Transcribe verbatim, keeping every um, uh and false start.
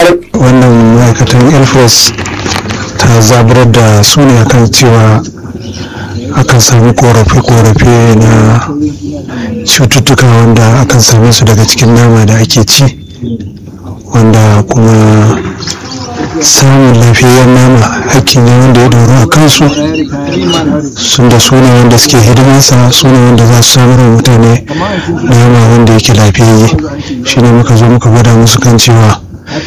wannan ma'aikatan elfres ta zaburar da su ne akan cewa akan sami korafe-korafe na cututtuka wanda akan same su daga cikin nama da ake ci, wanda kuma samun lafiyayyen nama hakki ne wanda ya doro a kansu, sun da su ne wanda suke hidimarsa, su ne wanda za su samar wa mutane nama wanda yake lafiyayye. Shi ne muka zo muka gwada musu kan cewa